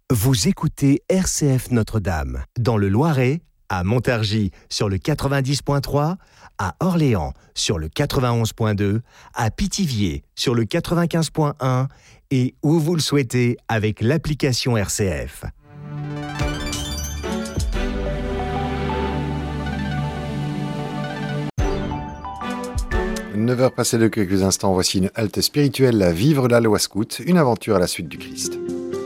Vous écoutez RCF Notre-Dame, dans le Loiret, à Montargis sur le 90.3, à Orléans sur le 91.2, à Pithiviers sur le 95.1 et où vous le souhaitez avec l'application RCF. « 9h passées de quelques instants, voici une halte spirituelle à vivre la loi scout, une aventure à la suite du Christ. »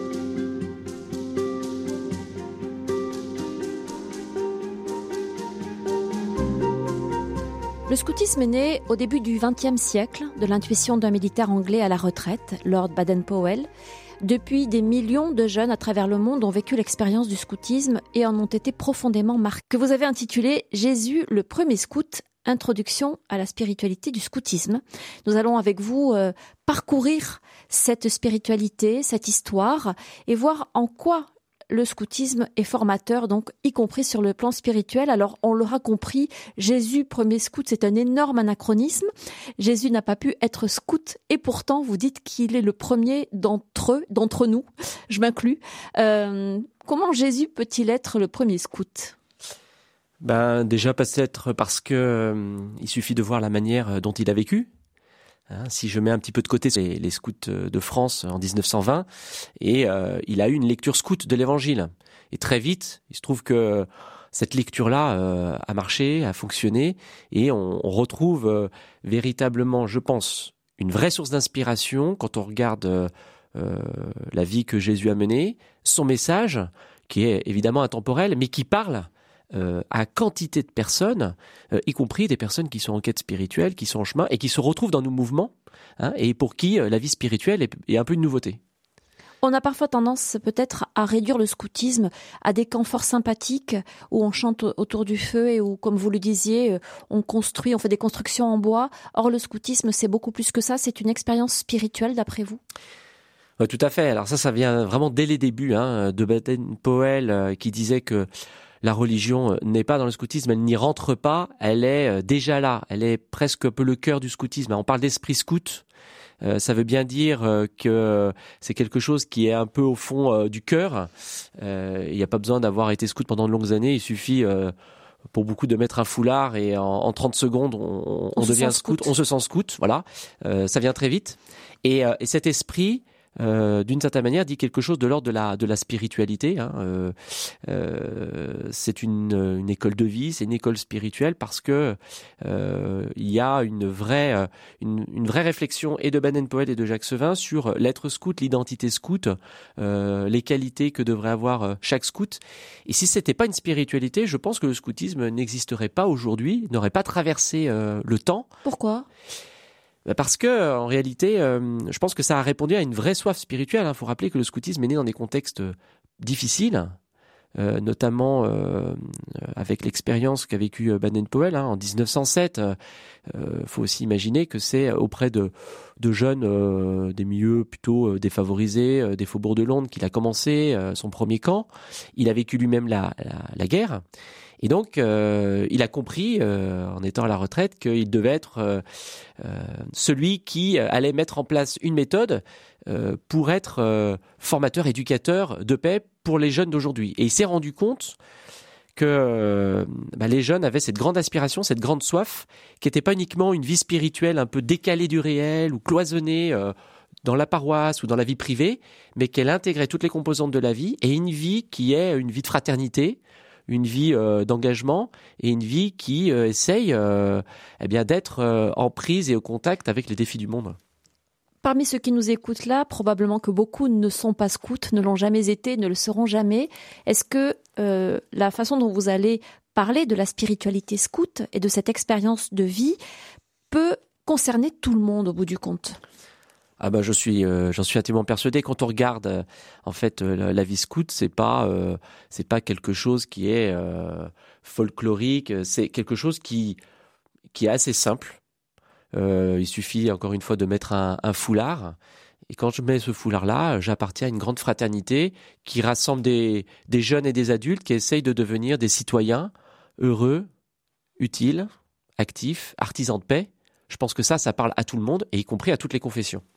Le scoutisme est né au début du XXe siècle de l'intuition d'un militaire anglais à la retraite, Lord Baden-Powell. Depuis, des millions de jeunes à travers le monde ont vécu l'expérience du scoutisme et en ont été profondément marqués. Que vous avez intitulé « Jésus, le premier scout ». Introduction à la spiritualité du scoutisme. Nous allons avec vous parcourir cette spiritualité, cette histoire et voir en quoi le scoutisme est formateur, donc y compris sur le plan spirituel. Alors on l'aura compris, Jésus, premier scout, c'est un énorme anachronisme. Jésus n'a pas pu être scout et pourtant vous dites qu'il est le premier d'entre nous, je m'inclus. Comment Jésus peut-il être le premier scout ? Déjà peut-être parce que il suffit de voir la manière dont il a vécu. Si je mets un petit peu de côté les scouts de France en 1920, et il a eu une lecture scout de l'Évangile. Et très vite, il se trouve que cette lecture-là a marché, a fonctionné, et on retrouve véritablement, je pense, une vraie source d'inspiration quand on regarde la vie que Jésus a menée, son message, qui est évidemment intemporel, mais qui parle à quantité de personnes, y compris des personnes qui sont en quête spirituelle, qui sont en chemin et qui se retrouvent dans nos mouvements, et pour qui la vie spirituelle est un peu une nouveauté. On a parfois tendance peut-être à réduire le scoutisme à des camps fort sympathiques où on chante autour du feu et où, comme vous le disiez, on fait des constructions en bois. Or, le scoutisme, c'est beaucoup plus que ça. C'est une expérience spirituelle, d'après vous ? Ouais, tout à fait. Alors ça vient vraiment dès les débuts de Baden-Powell qui disait que la religion n'est pas dans le scoutisme, elle n'y rentre pas, elle est déjà là, elle est presque un peu le cœur du scoutisme. On parle d'esprit scout, ça veut bien dire que c'est quelque chose qui est un peu au fond du cœur. Il n'y a pas besoin d'avoir été scout pendant de longues années, il suffit pour beaucoup de mettre un foulard et en 30 secondes on devient scout, on se sent scout, voilà. Ça vient très vite. Et cet esprit, d'une certaine manière, dit quelque chose de l'ordre de la spiritualité. C'est une école de vie, c'est une école spirituelle parce que il y a une vraie réflexion et de Baden-Powell et de Jacques Sevin sur l'être scout, l'identité scout, les qualités que devrait avoir chaque scout. Et si c'était pas une spiritualité, je pense que le scoutisme n'existerait pas aujourd'hui, n'aurait pas traversé le temps. Pourquoi ? Parce que, en réalité, je pense que ça a répondu à une vraie soif spirituelle. Il faut rappeler que le scoutisme est né dans des contextes difficiles, notamment avec l'expérience qu'a vécue Baden-Powell en 1907. Faut aussi imaginer que c'est auprès de jeunes des milieux plutôt défavorisés, des faubourgs de Londres, qu'il a commencé son premier camp. Il a vécu lui-même la guerre. Et donc, il a compris, en étant à la retraite, qu'il devait être celui qui allait mettre en place une méthode pour être formateur, éducateur de paix pour les jeunes d'aujourd'hui. Et il s'est rendu compte que les jeunes avaient cette grande aspiration, cette grande soif, qui n'était pas uniquement une vie spirituelle un peu décalée du réel ou cloisonnée dans la paroisse ou dans la vie privée, mais qu'elle intégrait toutes les composantes de la vie et une vie qui est une vie de fraternité, une vie d'engagement et une vie qui essaye d'être en prise et au contact avec les défis du monde. Parmi ceux qui nous écoutent là, probablement que beaucoup ne sont pas scouts, ne l'ont jamais été, ne le seront jamais. Est-ce que la façon dont vous allez parler de la spiritualité scout et de cette expérience de vie peut concerner tout le monde au bout du compte ? J'en suis intimement persuadé. Quand on regarde la vie scout, c'est pas quelque chose qui est folklorique. C'est quelque chose qui est assez simple. Il suffit encore une fois de mettre un foulard. Et quand je mets ce foulard-là, j'appartiens à une grande fraternité qui rassemble des jeunes et des adultes qui essayent de devenir des citoyens heureux, utiles, actifs, artisans de paix. Je pense que ça parle à tout le monde, et y compris à toutes les confessions.